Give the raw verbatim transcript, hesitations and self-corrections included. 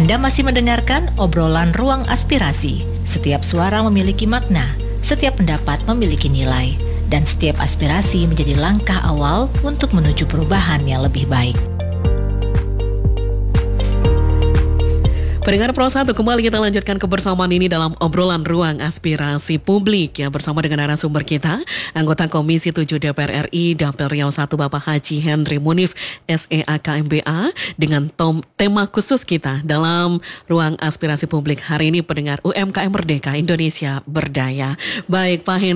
Anda masih mendengarkan obrolan Ruang Aspirasi. Setiap suara memiliki makna, setiap pendapat memiliki nilai, dan setiap aspirasi menjadi langkah awal untuk menuju perubahan yang lebih baik. Pendengar Pro satu, kembali kita lanjutkan kebersamaan ini dalam obrolan Ruang Aspirasi Publik ya, bersama dengan narasumber kita, anggota Komisi tujuh D P R R I Dapil Riau satu Bapak Haji Henry Munif S E A K M B A, dengan tom, tema khusus kita dalam Ruang Aspirasi Publik hari ini, pendengar, U M K M Merdeka Indonesia Berdaya. Baik Pak Henry,